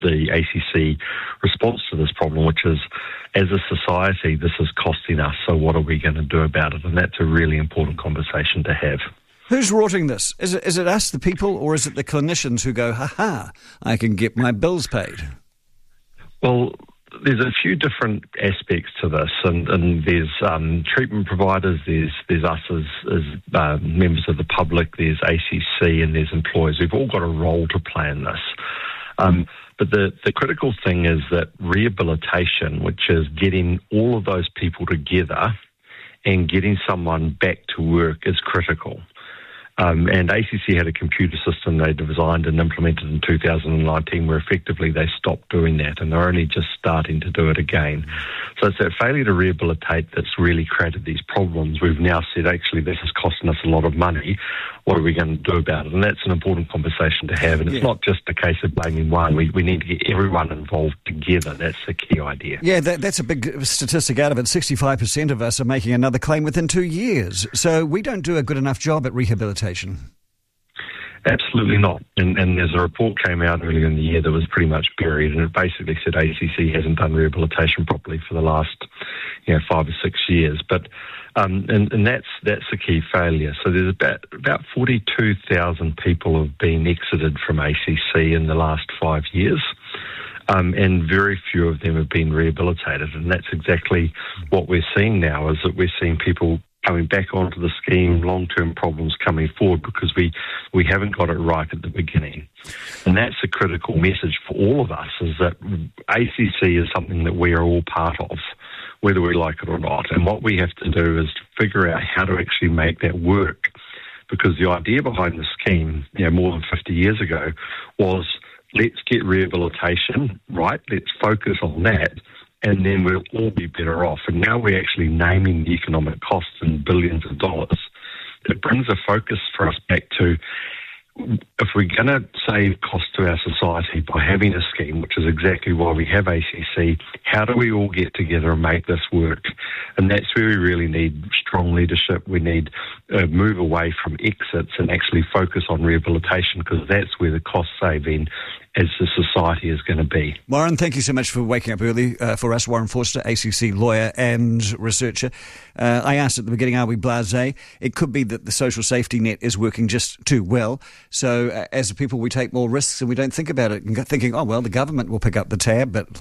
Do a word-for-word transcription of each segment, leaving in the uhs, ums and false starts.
the A C C response to this problem, which is, as a society, this is costing us, so what are we going to do about it? And that's a really important conversation to have. Who's rorting this? Is it, is it us, the people, or is it the clinicians who go, ha-ha, I can get my bills paid? Well, there's a few different aspects to this, and, and there's um, treatment providers, there's there's us as, as uh, members of the public, there's A C C, and there's employers. We've all got a role to play in this. Um, but the, the critical thing is that rehabilitation, which is getting all of those people together and getting someone back to work, is critical. Um, and A C C had a computer system they designed and implemented in two thousand nineteen where effectively they stopped doing that, and they're only just starting to do it again. So it's that failure to rehabilitate that's really created these problems. We've now said, actually, this is costing us a lot of money. What are we going to do about it? And that's an important conversation to have. And it's yeah. not just a case of blaming one. We we need to get everyone involved together. That's the key idea. Yeah, that, that's a big statistic out of it. sixty-five percent of us are making another claim within two years. So we don't do a good enough job at rehabilitation. Absolutely not. And, and there's a report came out earlier in the year that was pretty much buried, and it basically said A C C hasn't done rehabilitation properly for the last, you know, five or six years. But um, and, and that's that's the key failure. So there's about about forty-two thousand people have been exited from A C C in the last five years. Um, and very few of them have been rehabilitated, and that's exactly what we're seeing now. Is that we're seeing people coming back onto the scheme, long-term problems coming forward because we, we haven't got it right at the beginning. And that's a critical message for all of us, is that A C C is something that we are all part of, whether we like it or not. And what we have to do is to figure out how to actually make that work. Because the idea behind the scheme, you know, more than fifty years ago, was let's get rehabilitation right, let's focus on that, and then we'll all be better off. And now we're actually naming the economic costs in billions of dollars. It brings a focus for us back to, if we're going to save costs to our society by having a scheme, which is exactly why we have A C C, how do we all get together and make this work? And that's where we really need strong leadership. We need a move away from exits and actually focus on rehabilitation, because that's where the cost saving as the society is going to be. Warren, thank you so much for waking up early uh, for us. Warren Forster, A C C lawyer and researcher. Uh, I asked at the beginning, are we blasé? It could be that the social safety net is working just too well. So uh, as a people, we take more risks and we don't think about it, and thinking, oh, well, the government will pick up the tab, but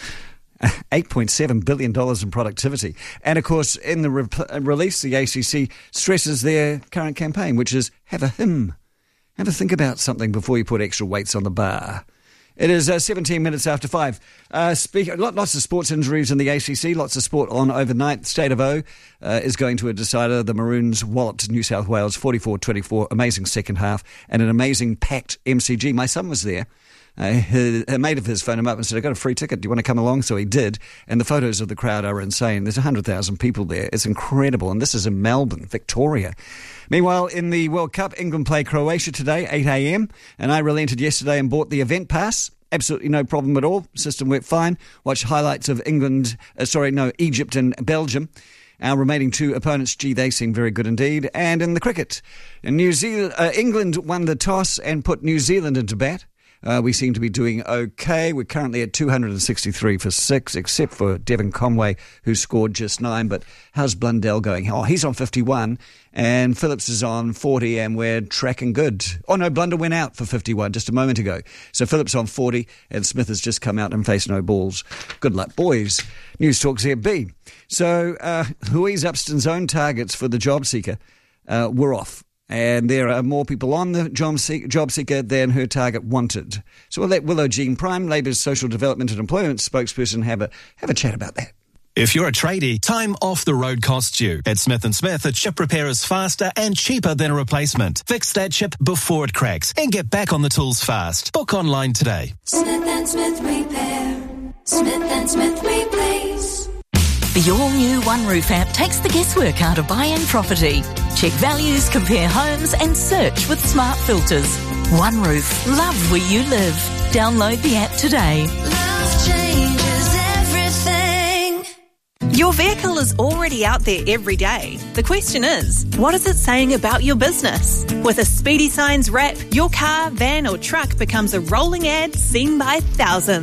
eight point seven billion dollars in productivity. And, of course, in the re- release, the A C C stresses their current campaign, which is have a hymn. Have a think about something before you put extra weights on the bar. It is uh, seventeen minutes after five. Uh, speak, lots of sports injuries in the A C C, lots of sport on overnight. State of O uh, is going to a decider. The Maroons walloped New South Wales forty-four twenty-four. Amazing second half and an amazing packed M C G. My son was there. Uh, a mate of his phoned him up and said, I've got a free ticket, do you want to come along? So he did, and the photos of the crowd are insane. There's one hundred thousand people there. It's incredible, and this is in Melbourne, Victoria. Meanwhile, in the World Cup, England play Croatia today, eight a.m, and I relented yesterday and bought the event pass. Absolutely no problem at all. System worked fine. Watch highlights of England, uh, sorry, no, Egypt and Belgium. Our remaining two opponents, gee, they seem very good indeed. And in the cricket, New Zealand, uh, England won the toss and put New Zealand into bat. Uh, we seem to be doing okay. We're currently at two hundred sixty-three for six, except for Devon Conway, who scored just nine. But how's Blundell going? Oh, he's on fifty-one, and Phillips is on forty, and we're tracking good. Oh, no, Blunder went out for fifty-one just a moment ago. So Phillips on forty, and Smith has just come out and faced no balls. Good luck, boys. News Talk Z B. So uh, Louise Upston's own targets for the job seeker uh, were off. And there are more people on the job seeker than her target wanted. So we'll let Willow Jean Prime, Labour's Social Development and Employment spokesperson, have a have a chat about that. If you're a tradie, time off the road costs you. At Smith and Smith, a chip repair is faster and cheaper than a replacement. Fix that chip before it cracks and get back on the tools fast. Book online today. Smith and Smith Repair. Smith and Smith Replace. The all-new One Roof app takes the guesswork out of buying property. Check values, compare homes and search with smart filters. One Roof. Love where you live. Download the app today. Love changes everything. Your vehicle is already out there every day. The question is, what is it saying about your business? With a Speedy Signs wrap, your car, van or truck becomes a rolling ad seen by thousands.